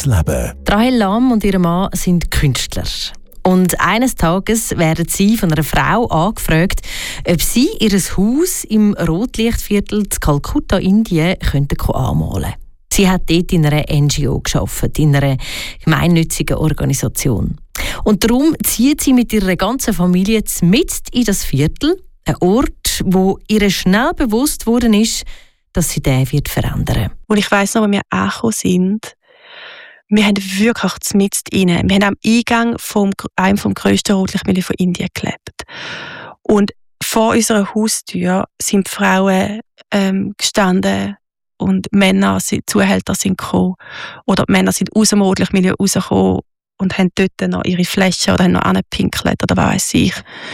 Leben. Rahel Lamm und ihr Mann sind Künstler. Und eines Tages werden sie von einer Frau angefragt, ob sie ihr Haus im Rotlichtviertel in Kalkutta, Indien, anmalen könnten. Sie hat dort in einer NGO gearbeitet, in einer gemeinnützigen Organisation. Und darum zieht sie mit ihrer ganzen Familie mitten in das Viertel, ein Ort, wo ihr schnell bewusst worden ist, dass sie den verändern wird. Und ich weiss noch, als wir angekommen sind, wir haben wirklich mitten rein. Wir haben am Eingang von einem vom grössten Rotlichtmilieu von Indien gelebt. Und vor unserer Haustür sind die Frauen gestanden und Zuhälter sind gekommen. Oder die Männer sind aus dem Rotlichtmilieu rausgekommen und haben dort noch ihre Flaschen oder haben noch angepinkelt oder was weiß ich.